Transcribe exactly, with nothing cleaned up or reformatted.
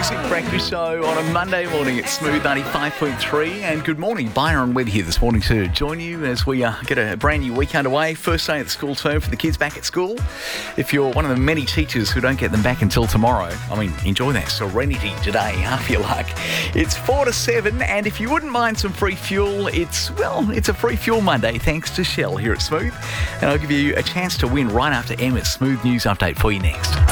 Music Breakfast Show on a Monday morning at Smooth ninety-five point three. And good morning, Byron Webb here this morning to join you as we uh, get a brand new week underway. First day of the school term for the kids back at school. If you're one of the many teachers who don't get them back until tomorrow, I mean, enjoy that serenity today, half your luck. It's four to seven, and if you wouldn't mind some free fuel, it's, well, it's a free fuel Monday thanks to Shell here at Smooth. And I'll give you a chance to win right after Emma's Smooth News Update for you next.